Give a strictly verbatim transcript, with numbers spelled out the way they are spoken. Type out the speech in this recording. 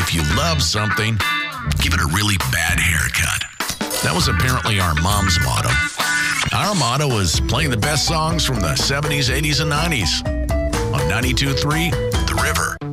if you love something, give it a really bad haircut. That was apparently our mom's motto. Our motto was playing the best songs from the seventies, eighties, and nineties on ninety-two point three The River.